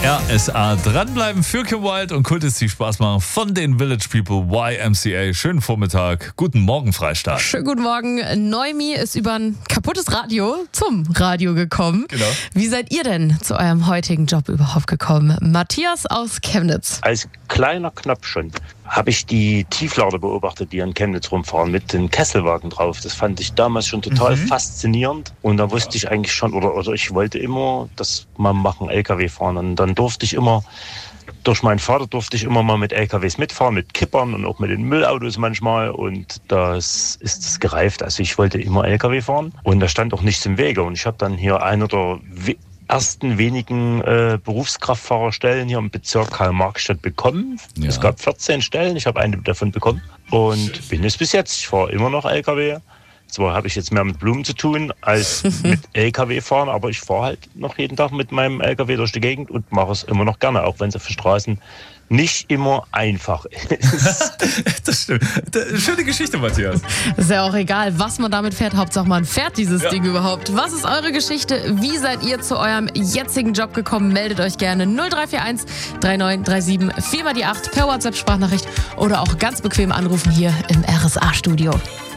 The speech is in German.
RSA. Dranbleiben für Kim Wilde und Kultistik Spaß machen von den Village People YMCA. Schönen Vormittag. Guten Morgen, Freistaat. Schönen guten Morgen. Noemi ist über ein kaputtes Radio zum Radio gekommen. Genau. Wie seid ihr denn zu eurem heutigen Job überhaupt gekommen? Matthias aus Chemnitz. Als kleiner Knopf schon habe ich die Tieflader beobachtet, die in Chemnitz rumfahren mit den Kesselwagen drauf. Das fand ich damals schon total faszinierend. Und da wusste ich eigentlich schon, oder ich wollte immer das mal machen, LKW fahren. Und dann durfte ich immer, durch meinen Vater durfte ich immer mal mit LKWs mitfahren, mit Kippern und auch mit den Müllautos manchmal. Und das ist es gereift. Also ich wollte immer LKW fahren und da stand auch nichts im Wege. Und ich habe dann hier einer der ersten wenigen Berufskraftfahrerstellen hier im Bezirk Karl-Marx-Stadt bekommen. Ja. Es gab 14 Stellen, ich habe eine davon bekommen und bin es bis jetzt. Ich fahre immer noch LKW. Zwar habe ich jetzt mehr mit Blumen zu tun als mit LKW fahren, aber ich fahre halt noch jeden Tag mit meinem LKW durch die Gegend und mache es immer noch gerne, auch wenn es auf den Straßen nicht immer einfach ist. Das stimmt. Schöne Geschichte, Matthias. Ist ja auch egal, was man damit fährt. Hauptsache man fährt dieses Ding überhaupt. Was ist eure Geschichte? Wie seid ihr zu eurem jetzigen Job gekommen? Meldet euch gerne 0341 3937 4 mal die 8 per WhatsApp-Sprachnachricht oder auch ganz bequem anrufen hier im RSA-Studio.